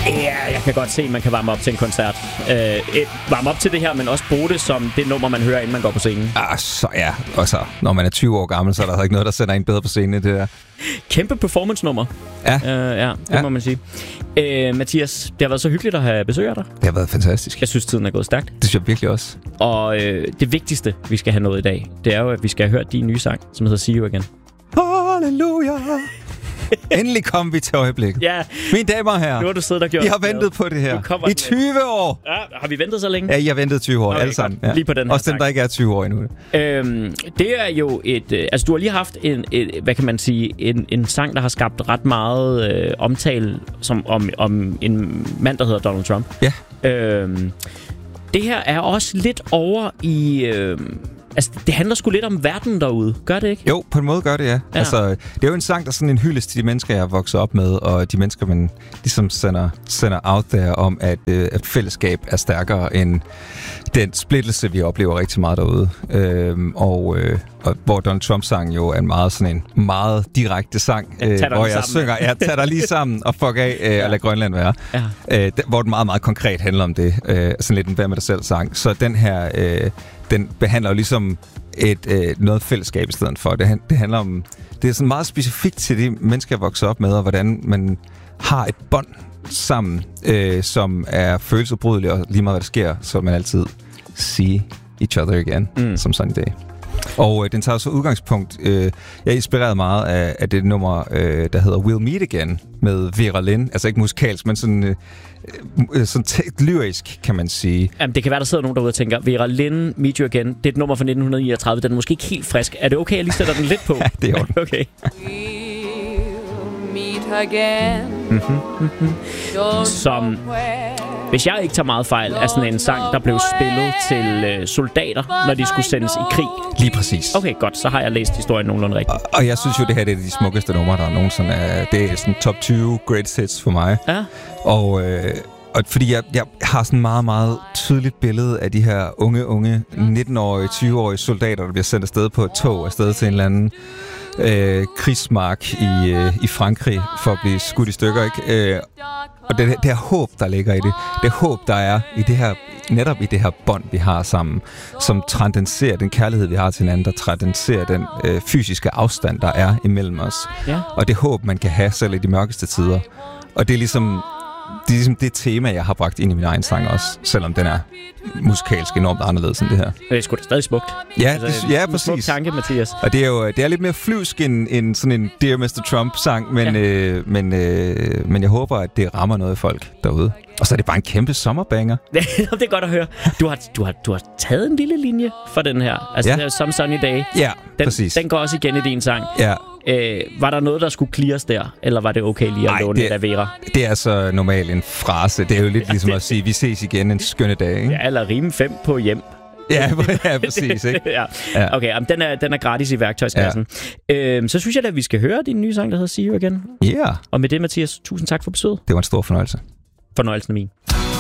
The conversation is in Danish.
Ja, jeg kan godt se, at man kan varme op til en koncert. Varme op til det her, men også bruge det som det nummer, man hører, inden man går på scenen. Så ja. Og så, når man er 20 år gammel, så er der ikke noget, der sender en bedre på scenen, det der. Kæmpe performance-nummer. Ja. Det må man sige. Mathias, det har været så hyggeligt at have besøg af dig. Det har været fantastisk. Jeg synes, tiden er gået stærkt. Det synes jeg virkelig også. Og det vigtigste, vi skal have nået i dag, det er jo, at vi skal have hørt din nye sang, som hedder See You Again. Halleluja! Endelig kom vi til øjeblikket. Ja. Mine damer og herrer, nu har du siddet og gjort. I har ventet på det her i 20 år. Ja, har vi ventet så længe? Ja, I har ventet 20 år, alle sammen. Ja. Lige på den her også dem, der ikke er 20 år endnu. Det er jo altså, du har lige haft hvad kan man sige, en sang, der har skabt ret meget omtale om en mand, der hedder Donald Trump. Ja. Det her er også lidt over i... Altså, det handler sgu lidt om verden derude. Gør det ikke? Jo, på en måde gør det, ja. Altså, det er jo en sang, der er sådan en hyldest til de mennesker, jeg er vokset op med, og de mennesker, man ligesom sender out there om, at fællesskab er stærkere end den splittelse, vi oplever rigtig meget derude. Og hvor Donald Trumps sang jo er en meget direkte sang, hvor jeg synger, tag dig lige sammen og fuck af og lad Grønland være. Ja. Hvor det meget, meget konkret handler om det. Sådan lidt en vær med dig selv sang. Så den her... den behandler jo ligesom noget fællesskab i stedet for. Det handler om... Det er sådan meget specifikt til de mennesker, jeg vokser op med, og hvordan man har et bånd sammen, som er følelsesbrydeligt, og lige meget hvad der sker, så man altid see each other again, som sådan en dag. Og den tager så udgangspunkt... jeg er inspireret meget af det nummer, der hedder We'll Meet Again, med Vera Lynn. Altså ikke musikalsk, men sådan lyrisk, kan man sige. Jamen, det kan være, der sidder nogen derude og tænker, Vera Lynn, Meet You Again, det er et nummer fra 1939, den er måske ikke helt frisk. Er det okay, at jeg lige sætter den lidt på? Ja, det er jo okay. We'll meet again. Som, hvis jeg ikke tager meget fejl, er sådan en sang, der blev spillet til soldater, når de skulle sendes i krig. Lige præcis. Okay, godt. Så har jeg læst historien nogenlunde rigtigt. Og jeg synes jo, det her det er de smukkeste numre, der nogensinde er. Det er sådan top 20 greatest hits for mig. Ja. Og fordi jeg har sådan et meget, meget tydeligt billede af de her unge 19-årige, 20-årige soldater, der bliver sendt afsted på et tog afsted til en eller anden krigsmark i Frankrig for at blive skudt i stykker, ikke? Og det her håb, der ligger i det. Det håb, der er i det her, netop i det her bånd, vi har sammen, som transcenderer den kærlighed, vi har til hinanden, der transcenderer den fysiske afstand, der er imellem os. Ja. Og det håb, man kan have selv i de mørkeste tider. Og det er ligesom det tema, jeg har bragt ind i min egen sang også, selvom den er musikalsk enormt anderledes end det her. Det er sgu da stadig smukt. Ja, altså, præcis. Smuk tanke, Mathias. Og det er lidt mere flyvsk end sådan en Dear Mr. Trump-sang, men jeg håber, at det rammer noget af folk derude. Og så er det bare en kæmpe sommerbanger. Det er godt at høre. Du har taget en lille linje for den her. Altså, det er Some Sunny Day. Ja, præcis. Den går også igen i din sang. Ja. Var der noget, der skulle clears der? Eller var det okay lige at låne det af Vera? Det er så normalt en frase. Det er jo lidt ligesom at sige, vi ses igen en skønne dag, ikke? Ja, eller rime 5 på hjem. Ja, præcis, ikke? Ja. Okay, den er gratis i værktøjskassen. Ja. Så synes jeg da, at vi skal høre din nye sang, der hedder See You Again. Ja. Og med det, Mathias, tusind tak for besøget. Det var en stor fornøjelse. Fornøjelsen er min.